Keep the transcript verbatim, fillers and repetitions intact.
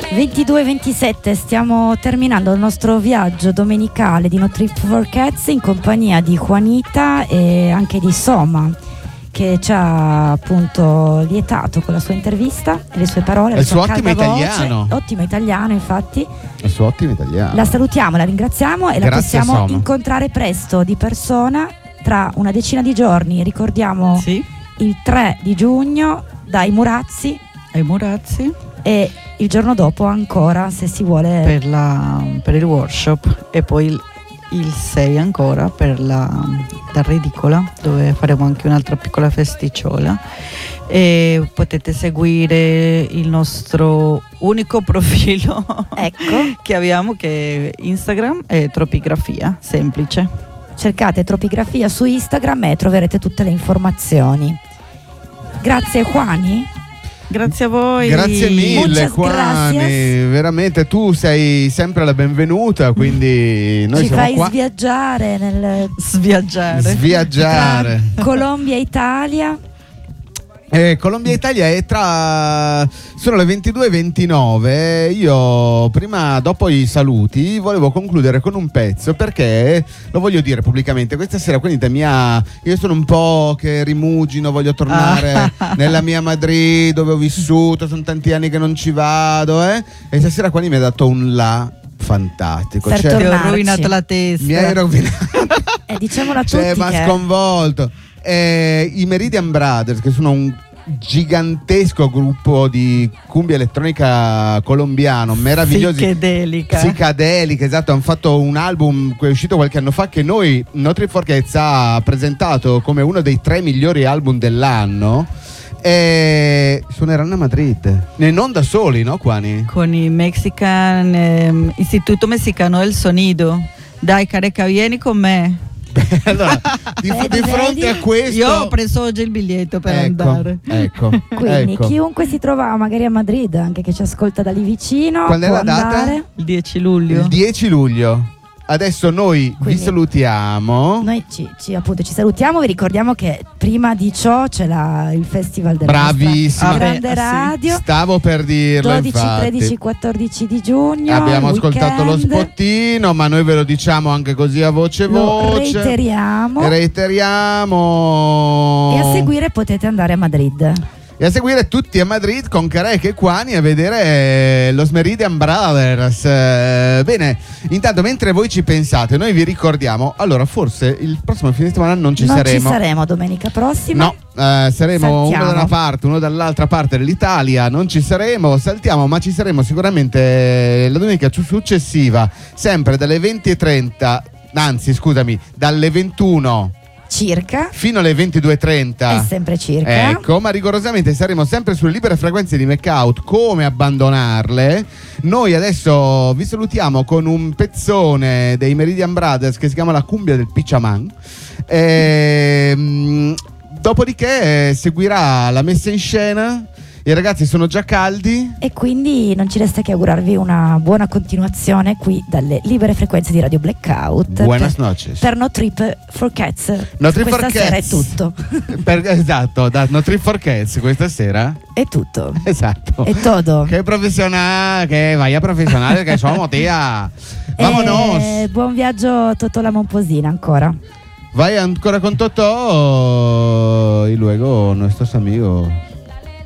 ventidue ventisette, stiamo terminando il nostro viaggio domenicale di No Trip for Cats in compagnia di Juanita e anche di Soma, che ci ha appunto lietato con la sua intervista e le sue parole, il suo ottimo italiano. Ottimo italiano, infatti. Il suo ottimo italiano. La salutiamo, la ringraziamo e Grazie, la possiamo Soma. incontrare presto di persona tra una decina di giorni. Ricordiamo Sì. il tre di giugno dai Murazzi Ai Murazzi e il giorno dopo ancora, se si vuole, per, la, per il workshop e poi il, il sei ancora per la, la Ridicola, dove faremo anche un'altra piccola festicciola. E potete seguire il nostro unico profilo ecco, che abbiamo, che è Instagram, è Tropigrafia, semplice. cercate Tropigrafia su Instagram e troverete tutte le informazioni. Grazie Juani. Grazie a voi. Grazie mille, Muchas Juani. gracias. Veramente tu sei sempre la benvenuta, quindi noi Ci siamo fai qua sviaggiare nel Sviaggiare. sviaggiare. tra Colombia e Italia. Eh, Colombia Italia è tra sono le ventidue e ventinove. Io prima, dopo i saluti, volevo concludere con un pezzo, perché lo voglio dire pubblicamente questa sera. Quindi da mia, io sono un po' che rimugino, voglio tornare Ah. nella mia Madrid dove ho vissuto, sono tanti anni che non ci vado, eh? E stasera qua mi ha dato un là fantastico. Per Cioè, Ti ho tornarci. rovinato la testa. mi hai rovinato. E diciamolo a Cioè, tutti mi ha che sconvolto. Eh, I Meridian Brothers, che sono un gigantesco gruppo di cumbia elettronica colombiano, meravigliosi, Psichedelica. psichedelica, esatto, hanno fatto un album che è uscito qualche anno fa, che noi No Trip for Cats ha presentato come uno dei tre migliori album dell'anno. E suoneranno a Madrid, e non da soli, no Quani? Con il Mexican ehm, Istituto Messicano del Sonido. Dai Careca, vieni con me. Allora, di, Vedi, di fronte vedi? a questo, Io ho preso oggi il biglietto per ecco, andare. ecco, quindi ecco. chiunque si trova magari a Madrid, anche che ci ascolta da lì vicino, Quando è può la data? andare. Il dieci luglio. Il dieci luglio. Adesso noi Quindi vi salutiamo. Noi ci, ci, appunto, ci salutiamo, vi ricordiamo che prima di ciò c'è la, il festival della Bravissima. nostra grande Ah, beh, ah, sì. radio, Stavo per dirlo, dodici, infatti. tredici, quattordici di giugno. Abbiamo il ascoltato lo weekend. spottino, ma noi ve lo diciamo anche così a voce Lo voce. reiteriamo. Reiteriamo. E a seguire potete andare a Madrid. E a seguire tutti a Madrid con Carec e Quani a vedere Los Meridian Brothers. Eh, bene, intanto mentre voi ci pensate, noi vi ricordiamo, allora forse il prossimo fine settimana non ci non saremo. ci saremo domenica prossima. No, eh, saremo Saltiamo. uno da una parte, uno dall'altra parte dell'Italia. Non ci saremo, saltiamo, ma ci saremo sicuramente la domenica successiva, sempre dalle venti e trenta, anzi scusami, dalle ventuno Circa. fino alle ventidue e trenta. È sempre circa. Ecco, ma rigorosamente saremo sempre sulle libere frequenze di Makeout. Come abbandonarle? Noi adesso vi salutiamo con un pezzone dei Meridian Brothers che si chiama La cumbia del Pichaman. Ehm, dopodiché seguirà la messa in scena. I ragazzi sono già caldi. E quindi non ci resta che augurarvi una buona continuazione qui dalle libere frequenze di Radio Blackout. Buenas per, noches. per No Trip for Cats. No Trip questa for sera Cats. è tutto. Per- esatto, da No Trip for Cats questa sera. È tutto. Esatto. È todo. Che professionale, che vaya professionale che somos, tía. Vámonos. Eh, buon viaggio Totò la Momposina ancora. Vai ancora con Totò y luego nuestros amigos.